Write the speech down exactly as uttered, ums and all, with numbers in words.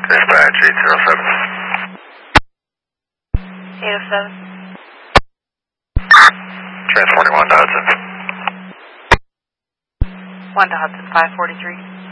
Dispatch eight zero seven. eight oh seven. Transporting one to Hudson. one to Hudson, five forty-three.